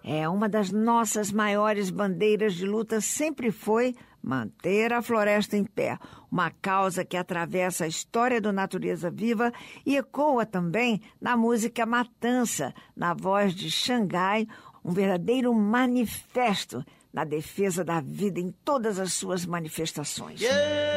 Uma das nossas maiores bandeiras de luta sempre foi manter a floresta em pé, uma causa que atravessa a história do Natureza Viva e ecoa também na música Matança, na voz de Xangai, um verdadeiro manifesto na defesa da vida em todas as suas manifestações.